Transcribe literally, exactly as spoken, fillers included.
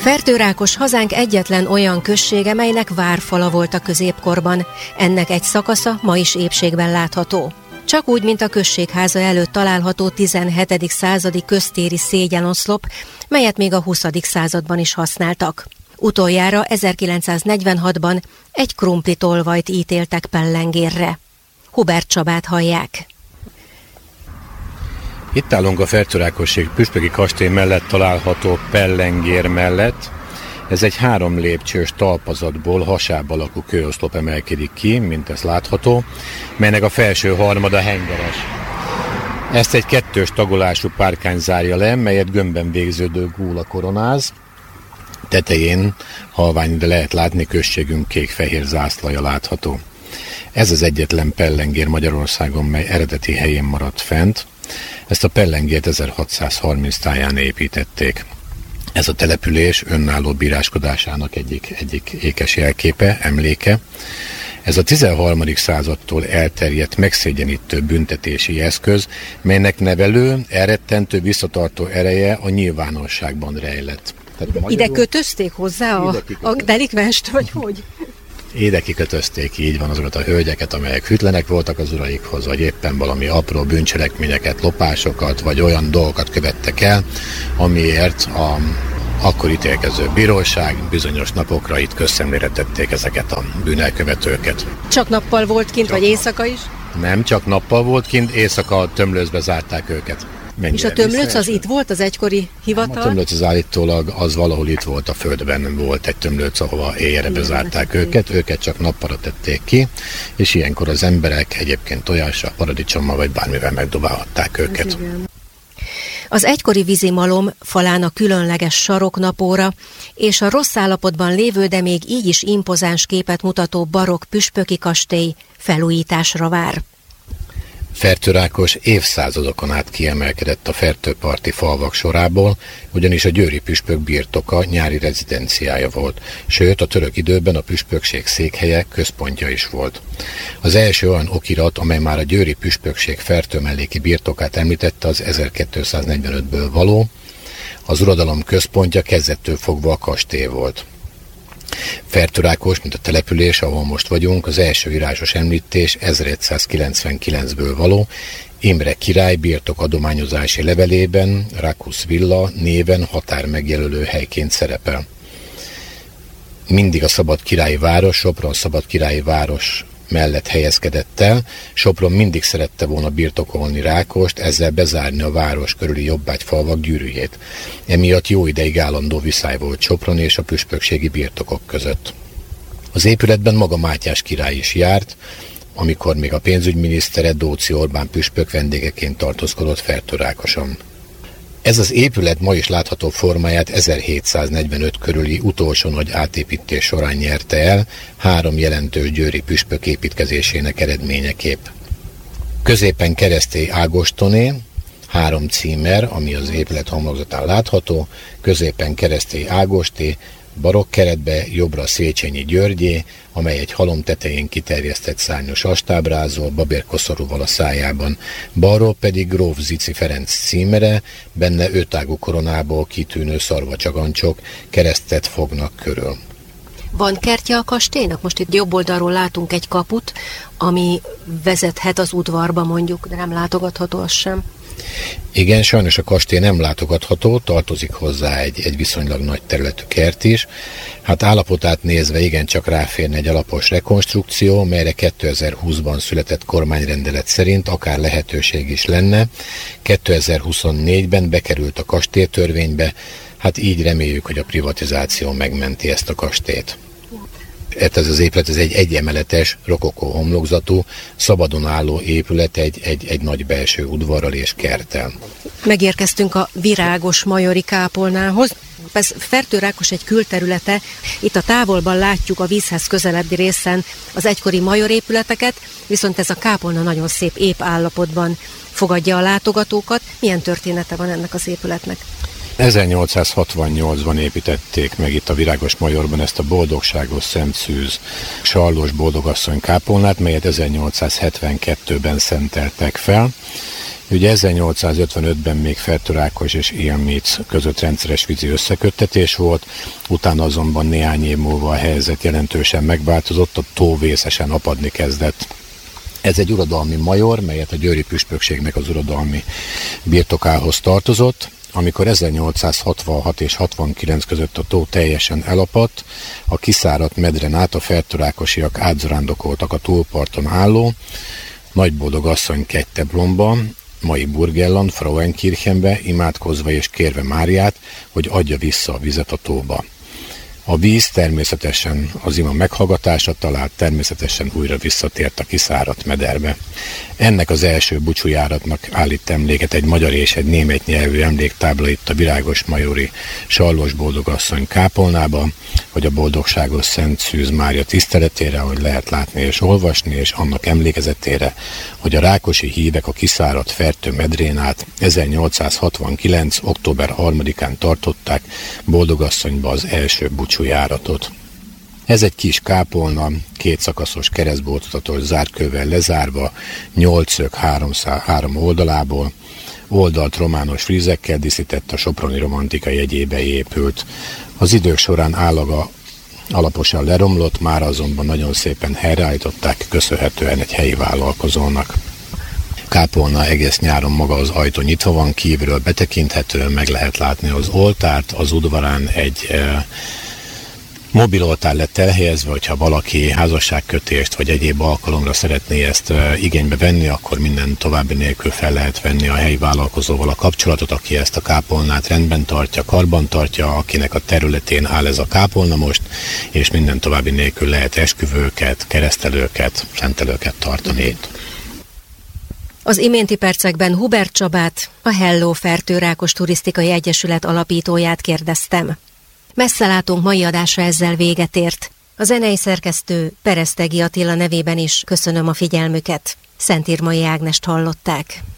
Fertőrákos hazánk egyetlen olyan községe, melynek várfala volt a középkorban. Ennek egy szakasza ma is épségben látható. Csak úgy, mint a községháza előtt található tizenhetedik századi köztéri szégyeloszlop, melyet még a huszadik században is használtak. Utoljára ezerkilencszáznegyvenhatban egy krumplitolvajt ítéltek pellengérre. Hubert Csabát hallják. Itt állunk a Fertőrákosség püspöki kastély mellett található pellengér mellett. Ez egy három lépcsős talpazatból hasább alakú kőoszlop emelkedik ki, mint ez látható, melynek a felső harmada hengeres. Ezt egy kettős tagolású párkány zárja le, melyet gömbben végződő gúla koronáz. Tetején halvány, de lehet látni, községünk kék-fehér zászlaja látható. Ez az egyetlen pellengér Magyarországon, mely eredeti helyén maradt fent. Ezt a pellengért ezerhatszázharminc táján építették. Ez a település önálló bíráskodásának egyik, egyik ékes jelképe, emléke. Ez a tizenharmadik századtól elterjedt, megszégyenítő büntetési eszköz, melynek nevelő, elrettentő, visszatartó ereje a nyilvánosságban rejlett. Magyarul, ide kötözték hozzá a, a delikvenst, vagy hogy? Ide kikötözték, így van, azokat a hölgyeket, amelyek hűtlenek voltak az uraikhoz, vagy éppen valami apró bűncselekményeket, lopásokat, vagy olyan dolgokat követtek el, amiért a akkor ítélkező bíróság bizonyos napokra itt közszemlére tették ezeket a bűnelkövetőket. Csak nappal volt kint, csak vagy éjszaka is? Nem, csak nappal volt kint, éjszaka Tömlőcbe zárták őket. Mennyire és a Tömlőc az itt volt, az egykori hivatal? A Tömlőc az állítólag az valahol itt volt a földben, volt egy Tömlőc, ahova éjjelre bezárták őket, őket csak nappalra tették ki, és ilyenkor az emberek egyébként tojással, paradicsommal vagy bármivel megdobálhatták őket. Az egykori vízimalom falán a különleges saroknapóra és a rossz állapotban lévő, de még így is impozáns képet mutató barokk püspöki kastély felújításra vár. Fertőrákos évszázadokon át kiemelkedett a fertőparti falvak sorából, ugyanis a győri püspök birtoka, nyári rezidenciája volt, sőt a török időben a püspökség székhelye, központja is volt. Az első olyan okirat, amely már a győri püspökség fertőmelléki birtokát említette, az ezerkétszáznegyvenötből való, az uradalom központja kezdettől fogva a kastély volt. Fertőrákos, mint a település, ahol most vagyunk, az első írásos említés ezeregyszázkilencvenkilencből való, Imre király birtok adományozási levelében Rakusz villa néven határ megjelölő helyként szerepel. Mindig a szabad királyi város, Sopron szabad királyi város mellett helyezkedett el. Sopron mindig szerette volna birtokolni Rákost, ezzel bezárni a város körüli jobbágyfalvak gyűrűjét. Emiatt jó ideig állandó viszály volt Sopron és a püspökségi birtokok között. Az épületben maga Mátyás király is járt, amikor még a pénzügyminisztere, Dóczy Orbán püspök vendégeként tartózkodott Fertőrákoson. Ez az épület ma is látható formáját ezerhétszáznegyvenöt körüli utolsó nagy átépítés során nyerte el, három jelentős győri püspök építkezésének eredményeképp. Középen Keresztély Ágostoné, három címer, ami az épület homlokzatán látható, középen Keresztély Ágosté, barokk keretbe jobbra Széchenyi Györgyé, amely egy halom tetején kiterjesztett szárnyos astábrázol, babérkoszorúval a szájában, balról pedig gróf Zici Ferenc címere, benne ötágú koronából kitűnő szarvacsagancsok keresztet fognak körül. Van kertje a kastélynak? Most itt jobb oldalról látunk egy kaput, ami vezethet az udvarba mondjuk, de nem látogatható az sem. Igen, sajnos a kastély nem látogatható, tartozik hozzá egy, egy viszonylag nagy területű kert is. Hát állapotát nézve igencsak ráférne egy alapos rekonstrukció, melyre kétezer-húszban született kormányrendelet szerint akár lehetőség is lenne. kétezer-huszonnégyben bekerült a kastélytörvénybe, hát így reméljük, hogy a privatizáció megmenti ezt a kastélyt. Ez az épület, ez egy egyemeletes, rokokó homlokzatú, szabadon álló épület egy, egy, egy nagy belső udvarral és kerttel. Megérkeztünk a virágos majori kápolnához. Ez Fertőrákos egy külterülete, itt a távolban látjuk a vízhez közelebbi részen az egykori majorépületeket, viszont ez a kápolna nagyon szép, ép állapotban fogadja a látogatókat. Milyen története van ennek az épületnek? ezernyolcszázhatvannyolcban építették meg itt a Virágos Majorban ezt a boldogságos szemszűz Sallós boldogasszony kápolnát, melyet ezernyolcszázhetvenkettőben szenteltek fel, Ugye ezernyolcszázötvenötben még Fertőrákos és Ian Meads között rendszeres vízi összeköttetés volt, utána azonban néhány év múlva a helyzet jelentősen megváltozott, a tó vészesen apadni kezdett. Ez egy uradalmi major, melyet a győri püspökségnek az uradalmi birtokához tartozott. Amikor ezernyolcszázhatvanhat és hatvankilenc között a tó teljesen elapadt, a kiszáradt medren át a fertőrákosiak átzarándokoltak a túlparton álló Nagyboldog asszony Ketteblomba, mai Burgenland, Frauenkirchenbe, imádkozva és kérve Máriát, hogy adja vissza a vizet a tóba. A víz természetesen az ima meghallgatása talált, természetesen újra visszatért a kiszáradt mederbe. Ennek az első búcsújáratnak állít emléket egy magyar és egy német nyelvű emléktábla itt a Virágos Majori Sallos Boldogasszony kápolnába, hogy a boldogságos Szent Szűz Mária tiszteletére, hogy lehet látni és olvasni, és annak emlékezetére, hogy a rákosi hívek a kiszáradt Fertő medrén át ezernyolcszázhatvankilenc. október harmadikán tartották Boldogasszonyba az első búcsújáratot. Ez egy kis kápolna, két szakaszos keresztboltozatos zárkővel lezárva, nyolc szög három oldalából, oldalt romános frízekkel díszített, a soproni romantika jegyébe épült. Az idők során állaga alaposan leromlott, már azonban nagyon szépen helyreállították, köszönhetően egy helyi vállalkozónak. Kápolna egész nyáron maga az ajtó nyitva van, kívülről betekinthető, meg lehet látni az oltárt, az udvarán egy e, mobiloltár lett elhelyezve, hogyha valaki házasságkötést vagy egyéb alkalomra szeretné ezt e, igénybe venni, akkor minden további nélkül fel lehet venni a helyi vállalkozóval a kapcsolatot, aki ezt a kápolnát rendben tartja, karban tartja, akinek a területén áll ez a kápolna most, és minden további nélkül lehet esküvőket, keresztelőket, szentelőket tartani itt. Az iménti percekben Hubert Csabát, a Hello Fertőrákos Turisztikai Egyesület alapítóját kérdeztem. Messzelátónk mai adása ezzel véget ért. A zenei szerkesztő Peresztegi Attila nevében is köszönöm a figyelmüket. Szentírmai Ágnest hallották.